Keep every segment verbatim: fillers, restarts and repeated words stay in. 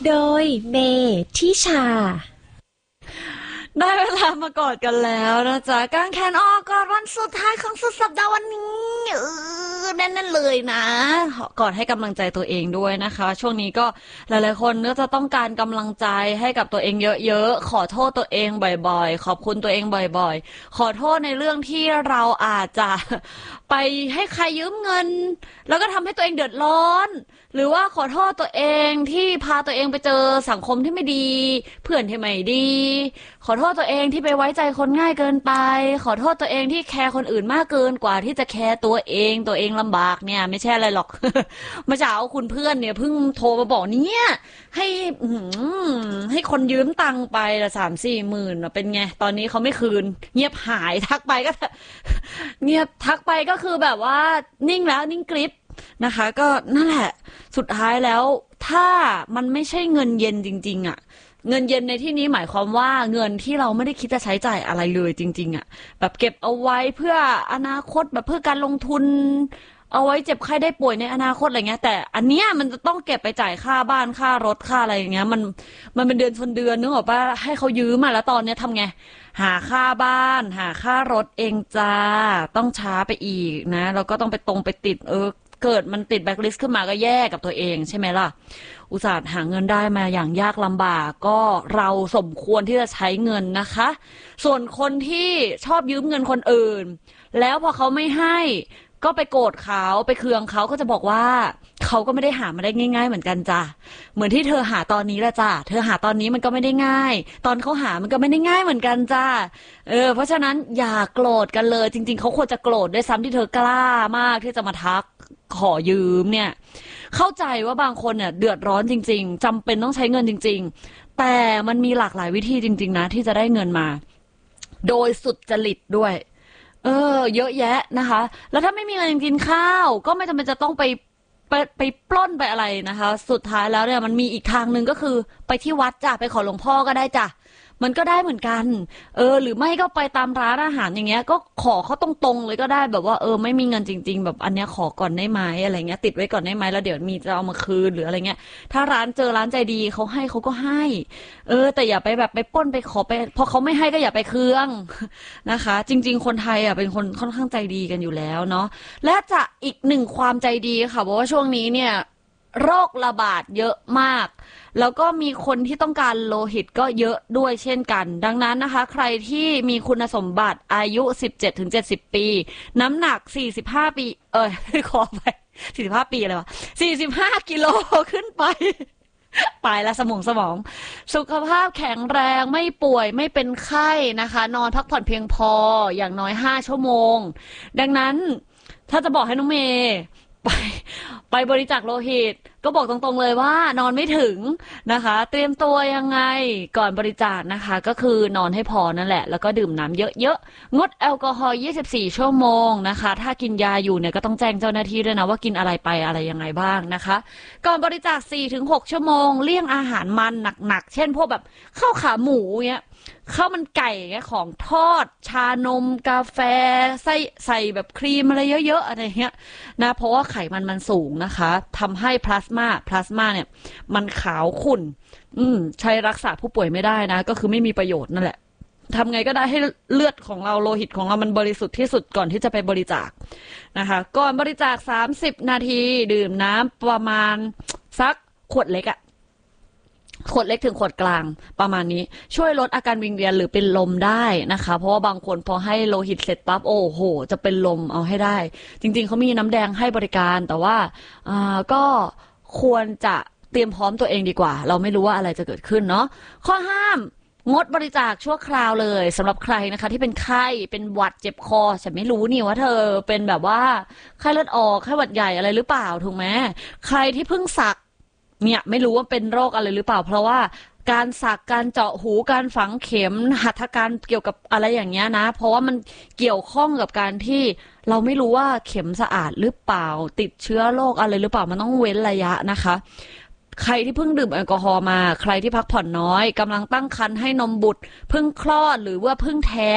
โดยเมทิชาได้เวลามากอดกันแล้วนะจ๊ะกางแขนออกกอดวันสุดท้ายของสุดสัปดาห์วันนี้เออแน่นๆเลยนะกอดให้กำลังใจตัวเองด้วยนะคะช่วงนี้ก็หลายๆคนก็จะต้องการกำลังใจให้กับตัวเองเยอะๆขอโทษตัวเองบ่อยๆขอบคุณตัวเองบ่อยๆขอโทษในเรื่องที่เราอาจจะไปให้ใครยืมเงินแล้วก็ทำให้ตัวเองเดือดร้อนหรือว่าขอโทษตัวเองที่พาตัวเองไปเจอสังคมที่ไม่ดีเพื่อนที่ไม่ดีขอโทษตัวเองที่ไปไว้ใจคนง่ายเกินไปขอโทษตัวเองที่แคร์คนอื่นมากเกินกว่าที่จะแคร์ตัวเองตัวเองลำบากเนี่ยไม่ใช่อะไรหรอก เมื่อเช้าคุณเพื่อนเนี่ยเพิ่งโทรมาบอกเนี่ยให้ให้คนยืมตังค์ไปละสามสี่หมื่นเป็นไงตอนนี้เขาไม่คืนเงียบหายทักไปก็เงียบทักไปก็คือแบบว่านิ่งแล้วนิ่งกริบนะคะก็นั่นแหละสุดท้ายแล้วถ้ามันไม่ใช่เงินเย็นจริงๆอ่ะเงินเย็นในที่นี้หมายความว่าเงินที่เราไม่ได้คิดจะใช้จ่ายอะไรเลยจริงๆอ่ะแบบเก็บเอาไว้เพื่ออนาคตแบบเพื่อการลงทุนเอาไว้เจ็บไข้ได้ป่วยในอนาคตอะไรเงี้ยแต่อันเนี้ยมันจะต้องเก็บไปจ่ายค่าบ้านค่ารถค่าอะไรอย่างเงี้ยมันมันเป็นเดือนชนเดือนนึกออกป่ะให้เขายืมมาแล้วตอนเนี้ยทำไงหาค่าบ้านหาค่ารถเองจ้าต้องช้าไปอีกนะแล้วก็ต้องไปตรงไปติดเออเกิดมันติดแบ็คลิสต์ขึ้นมาก็แย่กับตัวเองใช่ไหมล่ะอุตส่าห์หาเงินได้มาอย่างยากลำบากก็เราสมควรที่จะใช้เงินนะคะส่วนคนที่ชอบยืมเงินคนอื่นแล้วพอเขาไม่ให้ก็ไปโกรธเขาไปเคืองเขาก็จะบอกว่าเขาก็ไม่ได้หามาได้ง่ายๆเหมือนกันจ้ะเหมือนที่เธอหาตอนนี้แหละจ้ะเธอหาตอนนี้มันก็ไม่ได้ง่ายตอนเขาหามันก็ไม่ได้ง่ายเหมือนกันจ้ะเออเพราะฉะนั้นอย่าโกรธกันเลยจริงๆเขาควรจะโกรธด้วยซ้ำที่เธอกล้ามากที่จะมาทักขอยืมเนี่ยเข้าใจว่าบางคนเนี่ยเดือดร้อนจริงๆจำเป็นต้องใช้เงินจริงๆแต่มันมีหลากหลายวิธีจริงๆนะที่จะได้เงินมาโดยสุดจริตด้วยเออเยอะแยะนะคะแล้วถ้าไม่มีเงินกินข้าวก็ไม่จำเป็นจะต้องไปไปไปปล้นไปอะไรนะคะสุดท้ายแล้วเนี่ยมันมีอีกทางหนึ่งก็คือไปที่วัดจ้ะไปขอหลวงพ่อก็ได้จ้ะมันก็ได้เหมือนกันเออหรือไม่ก็ไปตามร้านอาหารอย่างเงี้ยก็ขอเขาตรงๆเลยก็ได้แบบว่าเออไม่มีเงินจริงๆแบบอันเนี้ยขอก่อนได้ไหมอะไรเงี้ยติดไว้ก่อนได้ไหมแล้วเดี๋ยวมีจะเอามาคืนหรืออะไรเงี้ยถ้าร้านเจอร้านใจดีเขาให้เขาก็ให้เออแต่อย่าไปแบบไปปล้นไปขอไปพอเขาไม่ให้ก็อย่าไปเคืองนะคะจริงๆคนไทยอ่ะเป็นคนค่อนข้างใจดีกันอยู่แล้วเนาะและจะอีกหนึ่งความใจดีค่ะเพราะว่าช่วงนี้เนี่ยโรคระบาดเยอะมากแล้วก็มีคนที่ต้องการโลหิตก็เยอะด้วยเช่นกันดังนั้นนะคะใครที่มีคุณสมบัติอายุ สิบเจ็ดถึงเจ็ดสิบ ปีน้ำหนักสี่สิบห้าปีเออขอไปสี่สิบห้าปีอะไรวะสี่สิบห้ากิโลขึ้นไปไปละสมองสมองสุขภาพแข็งแรงไม่ป่วยไม่เป็นไข้นะคะนอนพักผ่อนเพียงพออย่างน้อยห้าชั่วโมงดังนั้นถ้าจะบอกให้น้องเมย์ไปไปบริจาคโลหิตก็บอกตรงๆเลยว่านอนไม่ถึงนะคะเตรียมตัวยังไงก่อนบริจาคนะคะก็คือนอนให้พอนั่นแหละแล้วก็ดื่มน้ำเยอะๆงดแอลกอฮอล์ยี่สิบสี่ชั่วโมงนะคะถ้ากินยาอยู่เนี่ยก็ต้องแจ้งเจ้าหน้าที่ด้วยนะว่ากินอะไรไปอะไรยังไงบ้างนะคะก่อนบริจาค สี่ถึงหก ชั่วโมงเลี่ยงอาหารมันหนักๆเช่นพวกแบบข้าวขาหมูเงี้ยข้าวมันไก่ของทอดชานมกาแฟใส่ใส่แบบครีมอะไรเยอะๆอะไรเงี้ยนะเพราะว่าไขมันมันสูงนะคะทำให้พลาสมาพลาสมาเนี่ยมันขาวขุ่นอืมใช้รักษาผู้ป่วยไม่ได้นะก็คือไม่มีประโยชน์นั่นแหละทำไงก็ได้ให้เลือดของเราโลหิตของเรามันบริสุทธิ์ที่สุดก่อนที่จะไปบริจาคนะคะก่อนบริจาคสามสิบนาทีดื่มน้ำประมาณสักขวดเล็กอะขวดเล็กถึงขวดกลางประมาณนี้ช่วยลดอาการวิงเวียนหรือเป็นลมได้นะคะเพราะว่าบางคนพอให้โลหิตเสร็จปั๊บโอ้โหจะเป็นลมเอาให้ได้จริงๆเขามีน้ำแดงให้บริการแต่ว่าอ่าก็ควรจะเตรียมพร้อมตัวเองดีกว่าเราไม่รู้ว่าอะไรจะเกิดขึ้นเนาะข้อห้ามงดบริจาคชั่วคราวเลยสำหรับใครนะคะที่เป็นไข้เป็นหวัดเจ็บคอฉันไม่รู้นี่ว่าเธอเป็นแบบว่าไข้เลือดออกไข้หวัดใหญ่อะไรหรือเปล่าถูกไหมใครที่เพิ่งสักเนี่ยไม่รู้ว่าเป็นโรคอะไรหรือเปล่าเพราะว่าการสักการเจาะหูการฝังเข็มหัตถการเกี่ยวกับอะไรอย่างเงี้ยนะเพราะว่ามันเกี่ยวข้องกับการที่เราไม่รู้ว่าเข็มสะอาดหรือเปล่าติดเชื้อโรคอะไรหรือเปล่ามันต้องเว้นระยะนะคะใครที่เพิ่งดื่มแอลกอฮอล์มาใครที่พักผ่อนน้อยกำลังตั้งครรภ์ให้นมบุตรเพิ่งคลอดหรือว่าเพิ่งแท้ง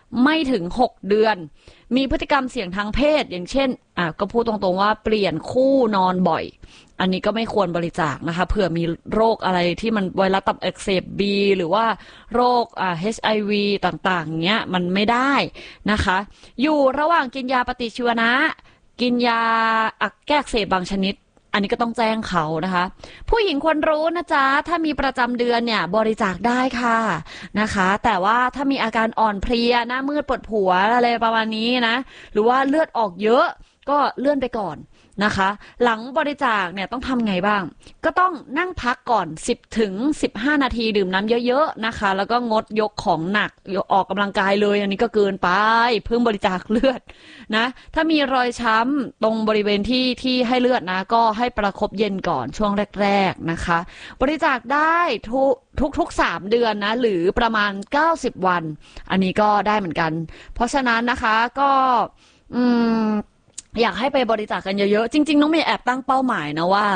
ไม่ถึงหกเดือนมีพฤติกรรมเสี่ยงทางเพศอย่างเช่นอ่ะก็พูดตรงๆว่าเปลี่ยนคู่นอนบ่อยอันนี้ก็ไม่ควรบริจาคนะคะเผื่อมีโรคอะไรที่มันไวรัสตับอักเสบ B หรือว่าโรคอ่า เอช ไอ วี ต่างๆเงี้ยมันไม่ได้นะคะอยู่ระหว่างกินยาปฏิชีวนะกินยาอักแก้อักเสบบางชนิดอันนี้ก็ต้องแจ้งเขานะคะผู้หญิงควรรู้นะจ๊ะถ้ามีประจำเดือนเนี่ยบริจาคได้ค่ะนะคะแต่ว่าถ้ามีอาการอ่อนเพลียหน้ามืดปวดหัวอะไรประมาณนี้นะหรือว่าเลือดออกเยอะก็เลื่อนไปก่อนนะคะหลังบริจาคเนี่ยต้องทำไงบ้างก็ต้องนั่งพักก่อนสิบถึงสิบห้านาทีดื่มน้ำเยอะๆนะคะแล้วก็งดยกของหนักออกกำลังกายเลยอันนี้ก็เกินไปเพิ่งบริจาคเลือดนะถ้ามีรอยช้ำตรงบริเวณที่ที่ให้เลือดนะก็ให้ประคบเย็นก่อนช่วงแรกๆนะคะบริจาคได้ทุกทุกทุกสามเดือนนะหรือประมาณเก้าสิบวันอันนี้ก็ได้เหมือนกันเพราะฉะนั้นนะคะก็อืมอยากให้ไปบริจาคกันเยอะๆจริงๆน้องเมย์แอบตั้งเป้าหมายนะว่า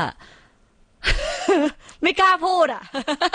ไม่กล้าพูดอ่ะ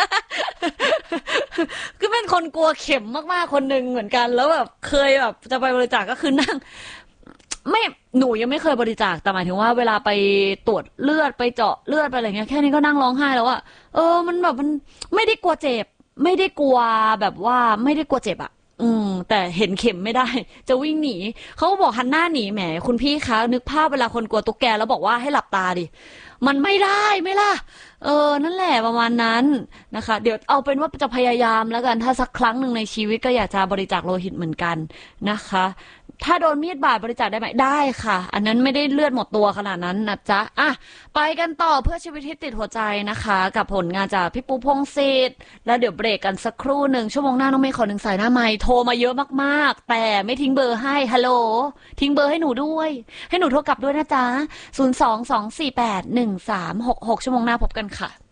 คือเป็นคนกลัวเข็มมากๆคนหนึ่งเหมือนกันแล้วแบบเคยแบบจะไปบริจาคก็คือนั่งไม่หนูยังไม่เคยบริจาคแต่หมายถึงว่าเวลาไปตรวจเลือดไปเจาะเลือดไปอะไรเงี้ยแค่นี้ก็นั่งร้องไห้แล้วอ่ะเออมันแบบมันไม่ได้กลัวเจ็บไม่ได้กลัวแบบว่าไม่ได้กลัวเจ็บอ่ะอืมแต่เห็นเข็มไม่ได้จะวิ่งหนีเขาก็บอกหันหน้าหนีแหมคุณพี่คะนึกภาพเวลาคนกลัวตุ๊กแกแล้วบอกว่าให้หลับตาดิมันไม่ได้ไหมล่ะเออนั่นแหละประมาณนั้นนะคะเดี๋ยวเอาเป็นว่าจะพยายามแล้วกันถ้าสักครั้งหนึ่งในชีวิตก็อยากจะบริจาคโลหิตเหมือนกันนะคะถ้าโดนมีดบาดบริจาคได้ไหมได้ค่ะอันนั้นไม่ได้เลือดหมดตัวขนาดนั้นนะจ๊ะอ่ะไปกันต่อเพื่อชีวิตที่ติดหัวใจนะคะกับผลงานจากพี่ปูพงษ์สิทธิ์แล้วเดี๋ยวเบรกกันสักครู่หนึ่งชั่วโมงหน้าน้องเมย์ขอหนึ่งสายหน้าไมค์โทรมาเยอะมากๆแต่ไม่ทิ้งเบอร์ให้ฮัลโหลทิ้งเบอร์ให้หนูด้วยให้หนูโทรกลับด้วยนะจ๊ะศูนย์ สอง สอง สี่ แปด หนึ่ง สาม หก หกชั่วโมงหน้าพบกันค่ะ